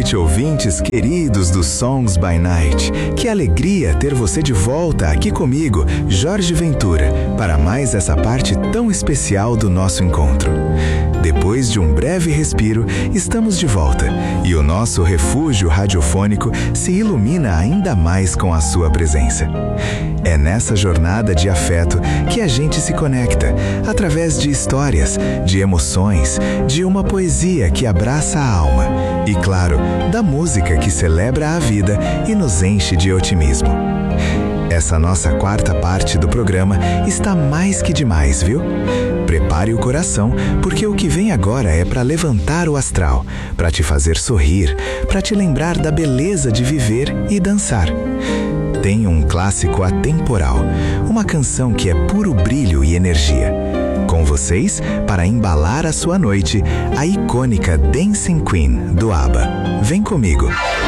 noite, ouvintes queridos do Songs by Night. Que alegria ter você de volta aqui comigo, Jorge Ventura, para mais essa parte tão especial do nosso encontro. Depois de um breve respiro, estamos de volta e o nosso refúgio radiofônico se ilumina ainda mais com a sua presença. É nessa jornada de afeto que a gente se conecta, através de histórias, de emoções, de uma poesia que abraça a alma e, claro, da música que celebra a vida e nos enche de otimismo. Essa nossa quarta parte do programa está mais que demais, viu? Prepare o coração, porque o que vem agora é para levantar o astral, para te fazer sorrir, para te lembrar da beleza de viver e dançar. Tem um clássico atemporal, uma canção que é puro brilho e energia. Com vocês, para embalar a sua noite, a icônica Dancing Queen, do ABBA. Vem comigo!